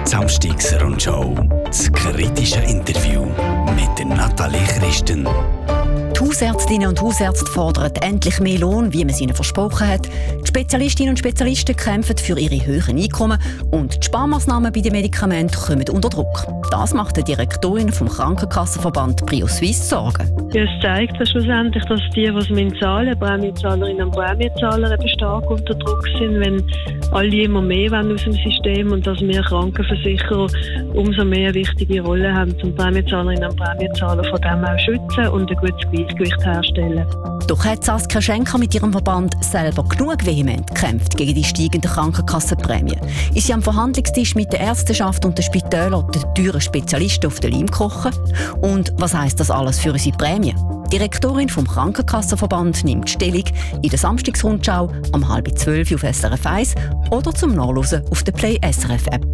Samstagsrundschau. Das kritische Interview mit der Nathalie Christen. Die Hausärztinnen und Hausärzte fordern endlich mehr Lohn, wie man es ihnen versprochen hat. Die Spezialistinnen und Spezialisten kämpfen für ihre höheren Einkommen und die Sparmaßnahmen bei den Medikamenten kommen unter Druck. Das macht die Direktorin vom Krankenkassenverband PrioSuisse Sorgen. Ja, es zeigt schlussendlich, dass die es zahlen, Prämiezahlerinnen und Prämienzahler eben stark unter Druck sind, wenn alle immer mehr wollen aus dem System und dass wir Krankenversicherer umso mehr eine wichtige Rolle haben, um Prämiezahlerinnen und Prämienzahler von dem auch schützen und ein gutes Gleichgewicht herstellen. Doch hat Saskia Schenker mit ihrem Verband selber genug vehement gekämpft gegen die steigenden Krankenkassenprämien. Ist sie am Verhandlungstisch mit der Ärzteschaft und den Spitälern den teuren Spezialisten auf den Leim kochen? Und was heisst das alles für unsere Prämien? Die Direktorin vom Krankenkassenverband nimmt Stellung in der Samstagsrundschau um 11:30 auf SRF 1 oder zum Nachlesen auf der Play SRF App.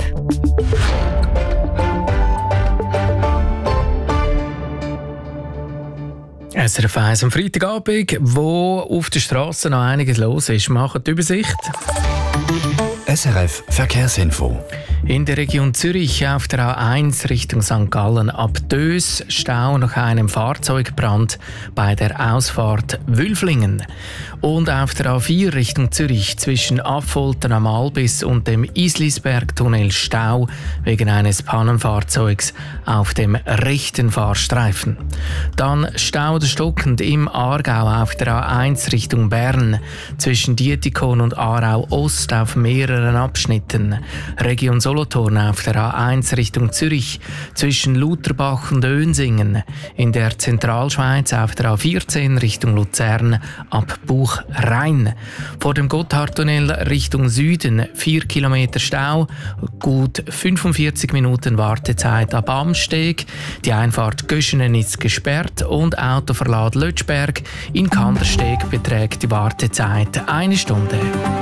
SRF 1 am Freitagabend, wo auf der Straße noch einiges los ist. Machen die Übersicht. SRF Verkehrsinfo. In der Region Zürich auf der A1 Richtung St. Gallen ab Dös Stau nach einem Fahrzeugbrand bei der Ausfahrt Wülflingen. Und auf der A4 Richtung Zürich zwischen Affoltern am Albis und dem Islisbergtunnel Stau wegen eines Pannenfahrzeugs auf dem rechten Fahrstreifen. Dann Stau stockend im Aargau auf der A1 Richtung Bern zwischen Dietikon und Aarau Ost auf mehreren Abschnitten. Region Solothurn auf der A1 Richtung Zürich zwischen Lutherbach und Önsingen. In der Zentralschweiz auf der A14 Richtung Luzern ab Buch-Rhein. Vor dem Gotthardtunnel Richtung Süden 4 Kilometer Stau, gut 45 Minuten Wartezeit ab Amsteg. Die Einfahrt Göschenen ist gesperrt und Autoverlad Lötschberg in Kandersteg beträgt die Wartezeit 1 Stunde.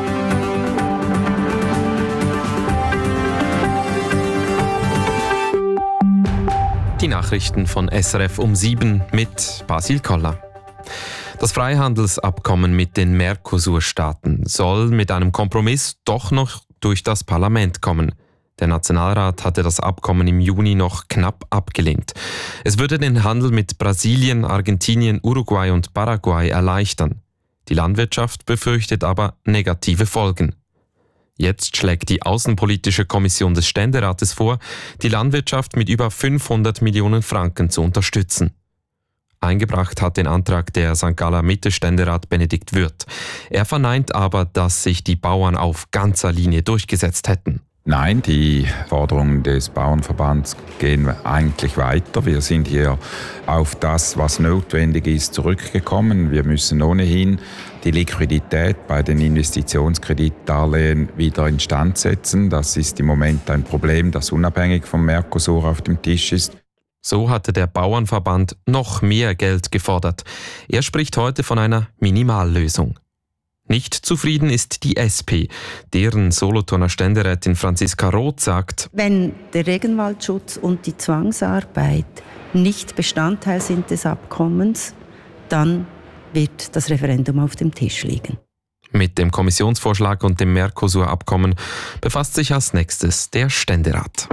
Die Nachrichten von SRF um 7 mit Basil Koller. Das Freihandelsabkommen mit den Mercosur-Staaten soll mit einem Kompromiss doch noch durch das Parlament kommen. Der Nationalrat hatte das Abkommen im Juni noch knapp abgelehnt. Es würde den Handel mit Brasilien, Argentinien, Uruguay und Paraguay erleichtern. Die Landwirtschaft befürchtet aber negative Folgen. Jetzt schlägt die Außenpolitische Kommission des Ständerates vor, die Landwirtschaft mit über 500 Millionen Franken zu unterstützen. Eingebracht hat den Antrag der St. Galler Mitte-Ständerat Benedikt Würth. Er verneint aber, dass sich die Bauern auf ganzer Linie durchgesetzt hätten. Nein, die Forderungen des Bauernverbands gehen eigentlich weiter. Wir sind hier auf das, was notwendig ist, zurückgekommen. Wir müssen ohnehin die Liquidität bei den Investitionskreditdarlehen wieder instand setzen. Das ist im Moment ein Problem, das unabhängig vom Mercosur auf dem Tisch ist. So hatte der Bauernverband noch mehr Geld gefordert. Er spricht heute von einer Minimallösung. Nicht zufrieden ist die SP. Deren Solothurner Ständerätin Franziska Roth sagt: Wenn der Regenwaldschutz und die Zwangsarbeit nicht Bestandteil sind des Abkommens, dann wird das Referendum auf dem Tisch liegen. Mit dem Kommissionsvorschlag und dem Mercosur-Abkommen befasst sich als nächstes der Ständerat.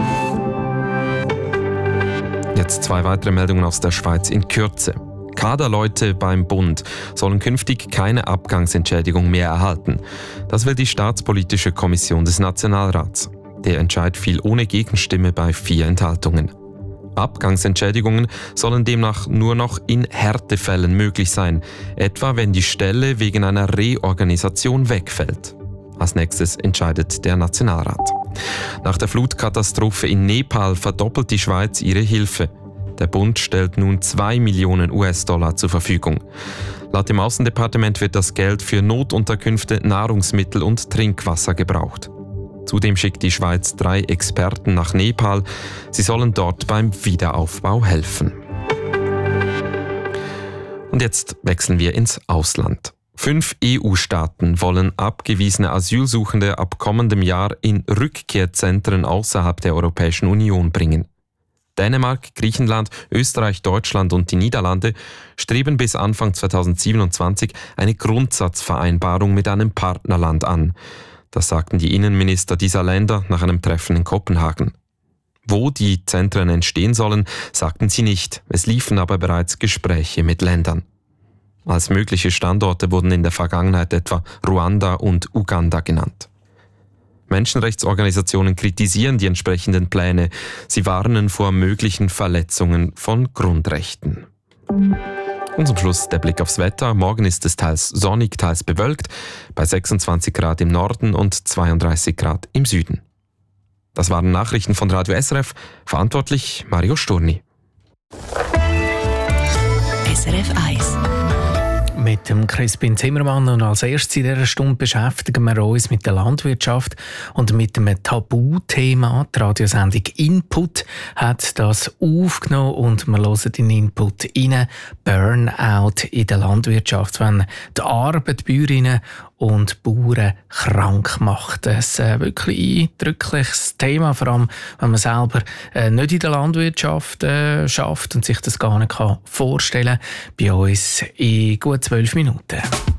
Jetzt 2 weitere Meldungen aus der Schweiz in Kürze. Kaderleute beim Bund sollen künftig keine Abgangsentschädigung mehr erhalten. Das will die Staatspolitische Kommission des Nationalrats. Der Entscheid fiel ohne Gegenstimme bei 4 Enthaltungen. Abgangsentschädigungen sollen demnach nur noch in Härtefällen möglich sein, etwa wenn die Stelle wegen einer Reorganisation wegfällt. Als nächstes entscheidet der Nationalrat. Nach der Flutkatastrophe in Nepal verdoppelt die Schweiz ihre Hilfe. Der Bund stellt nun 2 Millionen US-Dollar zur Verfügung. Laut dem Außendepartement wird das Geld für Notunterkünfte, Nahrungsmittel und Trinkwasser gebraucht. Zudem schickt die Schweiz 3 Experten nach Nepal. Sie sollen dort beim Wiederaufbau helfen. Und jetzt wechseln wir ins Ausland. 5 EU-Staaten wollen abgewiesene Asylsuchende ab kommendem Jahr in Rückkehrzentren außerhalb der Europäischen Union bringen. Dänemark, Griechenland, Österreich, Deutschland und die Niederlande streben bis Anfang 2027 eine Grundsatzvereinbarung mit einem Partnerland an. Das sagten die Innenminister dieser Länder nach einem Treffen in Kopenhagen. Wo die Zentren entstehen sollen, sagten sie nicht. Es liefen aber bereits Gespräche mit Ländern. Als mögliche Standorte wurden in der Vergangenheit etwa Ruanda und Uganda genannt. Menschenrechtsorganisationen kritisieren die entsprechenden Pläne. Sie warnen vor möglichen Verletzungen von Grundrechten. Und zum Schluss der Blick aufs Wetter. Morgen ist es teils sonnig, teils bewölkt, bei 26 Grad im Norden und 32 Grad im Süden. Das waren Nachrichten von Radio SRF, verantwortlich Mario Sturni. SRF 1. Mit dem Crispin Zimmermann und als erstes in dieser Stunde beschäftigen wir uns mit der Landwirtschaft und mit einem Tabuthema. Die Radiosendung Input hat das aufgenommen und wir hören den Input rein. Burnout in der Landwirtschaft, wenn die Arbeit Bäuerinnen und Bauern krank macht. Ein wirklich eindrückliches Thema, vor allem wenn man selber nicht in der Landwirtschaft schafft und sich das gar nicht vorstellen kann. Bei uns in gut 12 Minuten.